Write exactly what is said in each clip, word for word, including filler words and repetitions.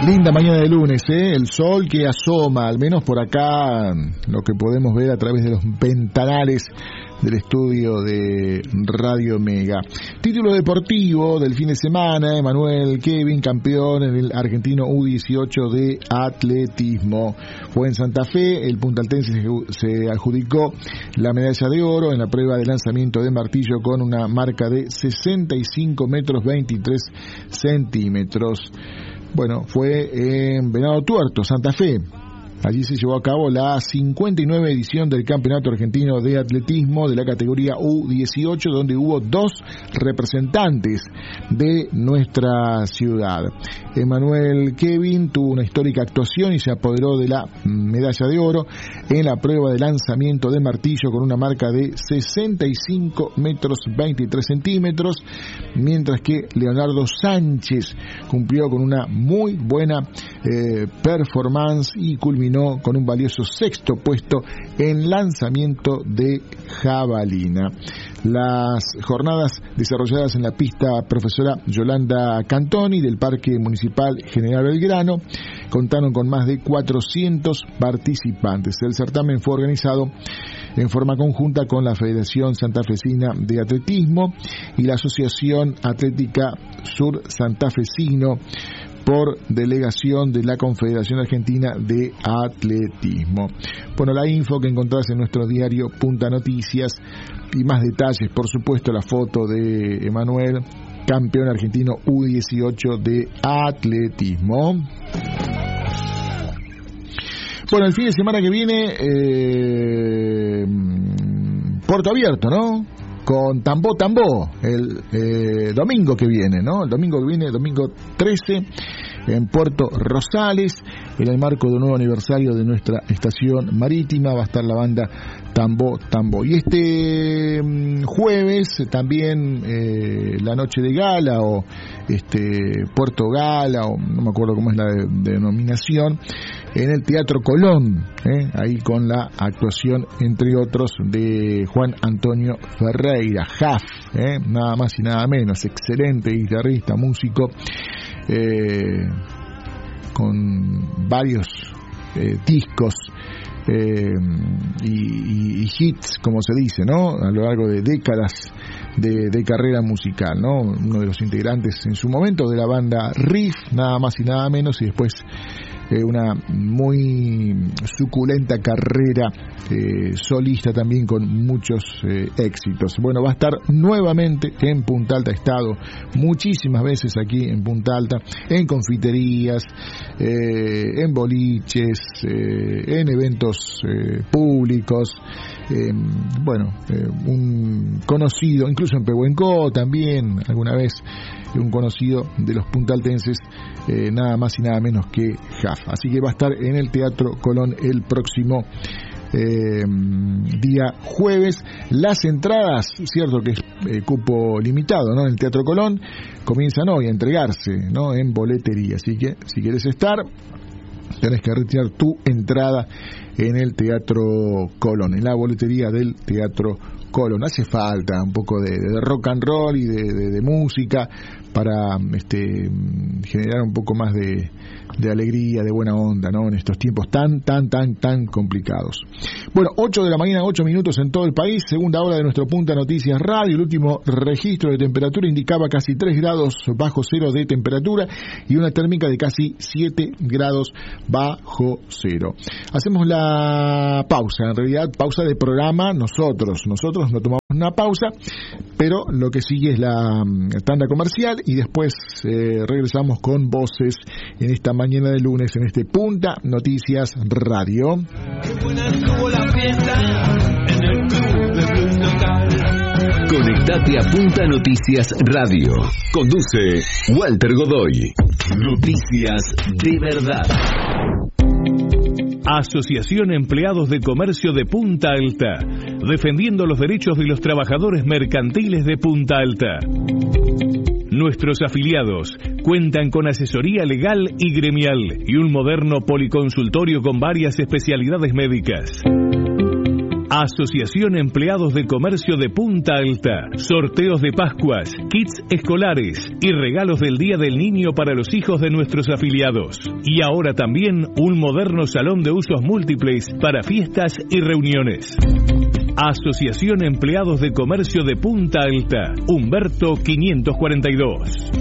Linda mañana de lunes, ¿eh? El sol que asoma, al menos por acá, lo que podemos ver a través de los ventanales del estudio de Radio Mega. Título deportivo del fin de semana: Emanuel Kevin, campeón en el argentino U dieciocho de atletismo. Fue en Santa Fe, el puntaltense se adjudicó la medalla de oro en la prueba de lanzamiento de martillo con una marca de sesenta y cinco metros veintitrés centímetros. Bueno, fue en Venado Tuerto, Santa Fe. Allí se llevó a cabo la cincuenta y nueve edición del Campeonato Argentino de Atletismo de la categoría U dieciocho, donde hubo dos representantes de nuestra ciudad. Emanuel Kevin tuvo una histórica actuación y se apoderó de la medalla de oro en la prueba de lanzamiento de martillo con una marca de sesenta y cinco metros veintitrés centímetros, mientras que Leonardo Sánchez cumplió con una muy buena eh, performance y culminó con un valioso sexto puesto en lanzamiento de jabalina. Las jornadas desarrolladas en la pista profesora Yolanda Cantoni del Parque Municipal General Belgrano contaron con más de cuatrocientos participantes. El certamen fue organizado en forma conjunta con la Federación Santafesina de Atletismo y la Asociación Atlética Sur Santafesino, por delegación de la Confederación Argentina de Atletismo. Bueno, la info que encontrás en nuestro diario Punta Noticias y más detalles, por supuesto, la foto de Emanuel, campeón argentino U dieciocho de atletismo. Bueno, el fin de semana que viene, eh, Puerto Abierto, ¿no? Con Tambó Tambó, el eh, domingo que viene, ¿no? El domingo que viene, domingo trece, en Puerto Rosales, en el marco de un nuevo aniversario de nuestra estación marítima, va a estar la banda Tambó Tambó. Y este mm, jueves también eh, la noche de gala, o este Puerto Gala, o no me acuerdo cómo es la de, de denominación, en el Teatro Colón, ¿eh? Ahí con la actuación, entre otros, de Juan Antonio Ferreira, Jaf, ¿eh? Nada más y nada menos, excelente guitarrista, músico, eh, con varios eh, discos eh, y, y, y hits, como se dice, ¿no? A lo largo de décadas de, de carrera musical, ¿no? Uno de los integrantes en su momento de la banda Riff, nada más y nada menos, y después Eh, una muy suculenta carrera eh, solista también con muchos eh, éxitos. Bueno, va a estar nuevamente en Punta Alta. Ha estado muchísimas veces aquí en Punta Alta, en confiterías, eh, en boliches, eh, en eventos eh, públicos. Eh, bueno, eh, un conocido, incluso en Pehuenco también, alguna vez, un conocido de los puntaltenses, eh, nada más y nada menos que Jaf. Así que va a estar en el Teatro Colón el próximo eh, día jueves. Las entradas, cierto que es eh, cupo limitado, ¿no? En el Teatro Colón comienzan hoy a entregarse, ¿no? En boletería. Así que si quieres estar, tenés que retirar tu entrada en el Teatro Colón, en la boletería del Teatro Colón. Hace falta un poco de, de rock and roll y de, de, de música para este, generar un poco más de, de alegría, de buena onda, ¿no? En estos tiempos tan, tan, tan, tan complicados. Bueno, ocho de la mañana, ocho minutos en todo el país, segunda hora de nuestro Punta Noticias Radio. El último registro de temperatura indicaba casi tres grados bajo cero de temperatura y una térmica de casi siete grados bajo cero. Hacemos la pausa, en realidad pausa de programa, nosotros, nosotros no tomamos una pausa, pero lo que sigue es la tanda comercial y después eh, regresamos con voces en esta mañana de lunes en este Punta Noticias Radio. Conectate a Punta Noticias Radio. Conduce Walter Godoy. Noticias de verdad. Asociación Empleados de Comercio de Punta Alta, defendiendo los derechos de los trabajadores mercantiles de Punta Alta. Nuestros afiliados cuentan con asesoría legal y gremial y un moderno policonsultorio con varias especialidades médicas. Asociación Empleados de Comercio de Punta Alta. Sorteos de Pascuas, kits escolares y regalos del Día del Niño para los hijos de nuestros afiliados. Y ahora también un moderno salón de usos múltiples para fiestas y reuniones. Asociación Empleados de Comercio de Punta Alta. Humberto quinientos cuarenta y dos.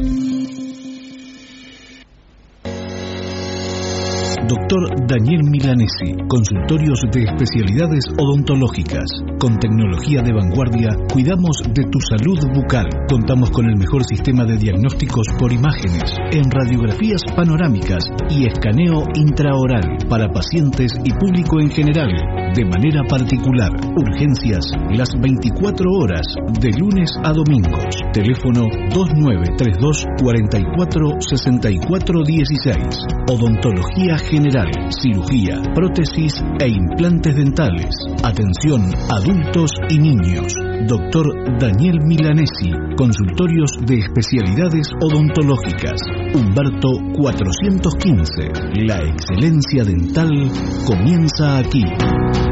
Doctor Daniel Milanesi, consultorios de especialidades odontológicas. Con tecnología de vanguardia, cuidamos de tu salud bucal. Contamos con el mejor sistema de diagnósticos por imágenes, en radiografías panorámicas y escaneo intraoral para pacientes y público en general. De manera particular, urgencias las veinticuatro horas, de lunes a domingos. Teléfono dos nueve tres dos, cuatro cuatro, seis cuatro uno seis. Odontología general, cirugía, prótesis e implantes dentales. Atención adultos y niños. Doctor Daniel Milanesi, consultorios de especialidades odontológicas. Humberto cuatrocientos quince. La excelencia dental comienza aquí.